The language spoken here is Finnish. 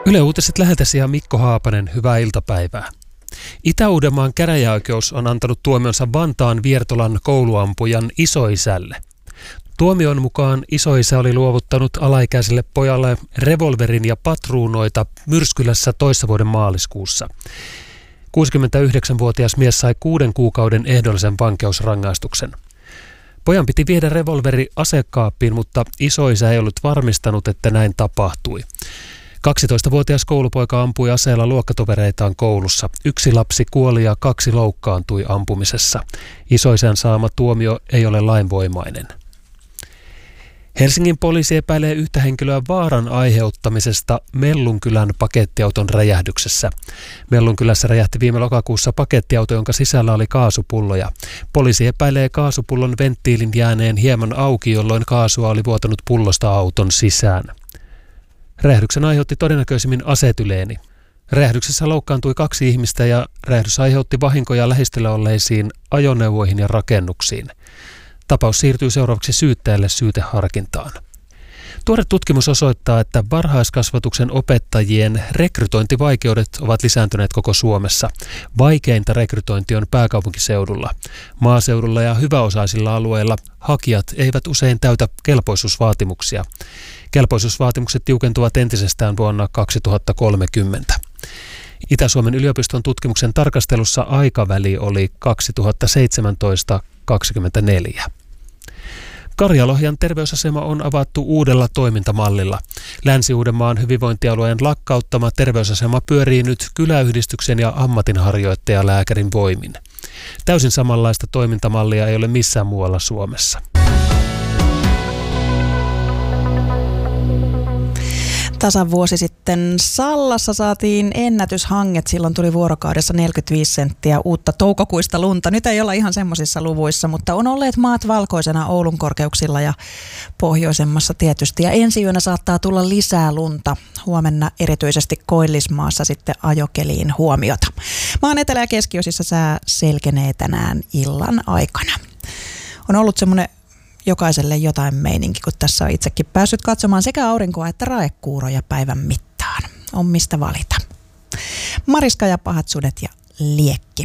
Yle Uutiset läheltäsi ja Mikko Haapanen, hyvää iltapäivää. Itä-Uudenmaan käräjäoikeus on antanut tuomionsa Vantaan Viertolan kouluampujan isoisälle. Tuomion mukaan isoisä oli luovuttanut alaikäiselle pojalle revolverin ja patruunoita Myrskylässä toissa vuoden maaliskuussa. 69-vuotias mies sai 6 kuukauden ehdollisen vankeusrangaistuksen. Pojan piti viedä revolveri asekaappiin, mutta isoisä ei ollut varmistanut, että näin tapahtui. 12-vuotias koulupoika ampui aseella luokkatovereitaan koulussa. 1 lapsi kuoli ja 2 loukkaantui ampumisessa. Isoisän saama tuomio ei ole lainvoimainen. Helsingin poliisi epäilee yhtä henkilöä vaaran aiheuttamisesta Mellunkylän pakettiauton räjähdyksessä. Mellunkylässä räjähti viime lokakuussa pakettiauto, jonka sisällä oli kaasupulloja. Poliisi epäilee kaasupullon venttiilin jääneen hieman auki, jolloin kaasua oli vuotanut pullosta auton sisään. Räjähdyksen aiheutti todennäköisimmin asetyleeni. Räjähdyksessä loukkaantui 2 ihmistä ja räjähdys aiheutti vahinkoja lähistöllä olleisiin ajoneuvoihin ja rakennuksiin. Tapaus siirtyy seuraavaksi syyttäjälle syyteharkintaan. Tuore tutkimus osoittaa, että varhaiskasvatuksen opettajien rekrytointivaikeudet ovat lisääntyneet koko Suomessa. Vaikeinta rekrytointi on pääkaupunkiseudulla. Maaseudulla ja hyväosaisilla alueilla hakijat eivät usein täytä kelpoisuusvaatimuksia. Kelpoisuusvaatimukset tiukentuvat entisestään vuonna 2030. Itä-Suomen yliopiston tutkimuksen tarkastelussa aikaväli oli 2017-2024. Karjalohjan terveysasema on avattu uudella toimintamallilla. Länsi-Uudenmaan hyvinvointialueen lakkauttama terveysasema pyörii nyt kyläyhdistyksen ja ammatinharjoittajalääkärin voimin. Täysin samanlaista toimintamallia ei ole missään muualla Suomessa. Tasan vuosi sitten Sallassa saatiin ennätyshanget. Silloin tuli vuorokaudessa 45 senttiä uutta toukokuista lunta. Nyt ei olla ihan semmoisissa luvuissa, mutta on olleet maat valkoisena Oulun korkeuksilla ja pohjoisemmassa tietysti. Ja ensi yönä saattaa tulla lisää lunta. Huomenna erityisesti Koillismaassa sitten ajokeliin huomiota. Maan etelä- ja keskiosissa sää selkenee tänään illan aikana. On ollut semmoinen jokaiselle jotain meininki, kun tässä on itsekin päässyt katsomaan sekä aurinkoa että raekuuroja päivän mittaan. On mistä valita. Mariska ja pahat sudet ja liekki.